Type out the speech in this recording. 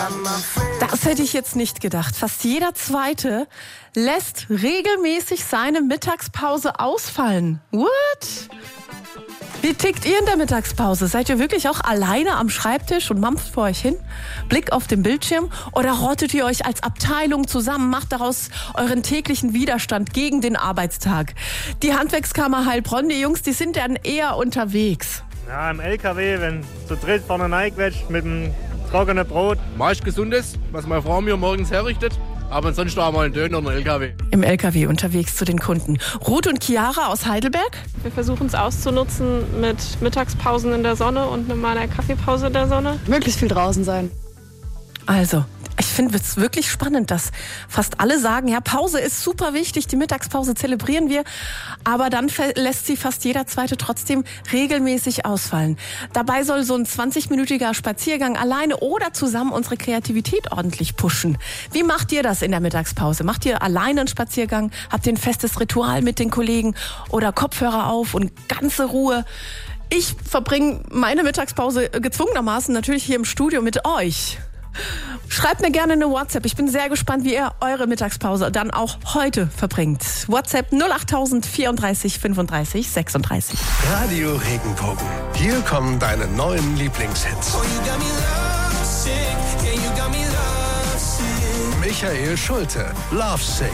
Das hätte ich jetzt nicht gedacht. Fast jeder Zweite lässt regelmäßig seine Mittagspause ausfallen. What? Wie tickt ihr in der Mittagspause? Seid ihr wirklich auch alleine am Schreibtisch und mampft vor euch hin? Blick auf den Bildschirm? Oder rottet ihr euch als Abteilung zusammen, macht daraus euren täglichen Widerstand gegen den Arbeitstag? Die Handwerkskammer Heilbronn, die Jungs, die sind dann eher unterwegs. Ja, im LKW, wenn zu dritt vorne reinquetscht mit dem trockenen Brot. Meist Gesundes, was meine Frau mir morgens herrichtet. Aber ansonsten auch mal einen Döner und einen LKW. Im LKW unterwegs zu den Kunden. Ruth und Chiara aus Heidelberg. Wir versuchen es auszunutzen mit Mittagspausen in der Sonne und mal einer Kaffeepause in der Sonne. Möglichst viel draußen sein. Also, ich finde es wirklich spannend, dass fast alle sagen, ja, Pause ist super wichtig, die Mittagspause zelebrieren wir, aber dann lässt sie fast jeder Zweite trotzdem regelmäßig ausfallen. Dabei soll so ein 20-minütiger Spaziergang alleine oder zusammen unsere Kreativität ordentlich pushen. Wie macht ihr das in der Mittagspause? Macht ihr alleine einen Spaziergang? Habt ihr ein festes Ritual mit den Kollegen oder Kopfhörer auf und ganze Ruhe? Ich verbringe meine Mittagspause gezwungenermaßen natürlich hier im Studio mit euch. Schreibt mir gerne eine WhatsApp. Ich bin sehr gespannt, wie ihr eure Mittagspause dann auch heute verbringt. WhatsApp 08000 34 35 36. Radio Regenbogen. Hier kommen deine neuen Lieblingshits. Michael Schulte, Love Sick.